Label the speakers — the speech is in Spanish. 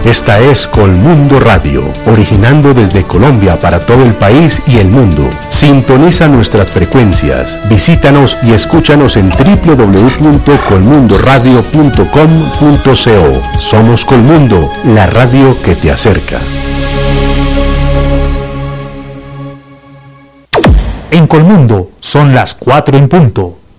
Speaker 1: Esta es Colmundo Radio, originando desde Colombia para todo el país y el mundo. Sintoniza nuestras frecuencias, visítanos y escúchanos en www.colmundoradio.com.co. Somos Colmundo, la radio que te acerca.
Speaker 2: En Colmundo son las 4 en punto.